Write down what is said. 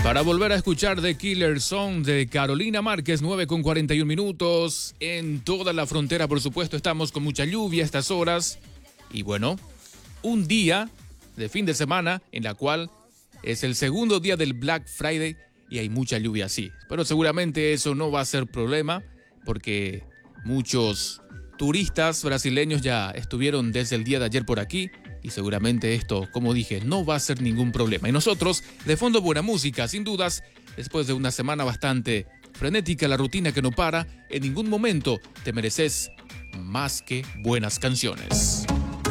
Para volver a escuchar The Killer Song de Carolina Márquez, 9:41 en toda la frontera. Por supuesto, estamos con mucha lluvia a estas horas. Y bueno, un día de fin de semana en la cual es el segundo día del Black Friday y hay mucha lluvia, sí. Pero seguramente eso no va a ser problema porque muchos turistas brasileños ya estuvieron desde el día de ayer por aquí. Y seguramente esto, como dije, no va a ser ningún problema. Y nosotros, de fondo, buena música, sin dudas, después de una semana bastante frenética, la rutina que no para, en ningún momento te mereces más que buenas canciones.